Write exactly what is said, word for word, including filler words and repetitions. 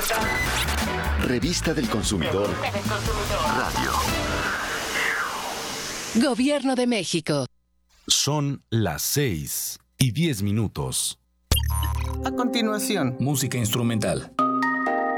Revista del Consumidor. Radio. Gobierno de México. Son las seis y diez minutos. A continuación, música instrumental.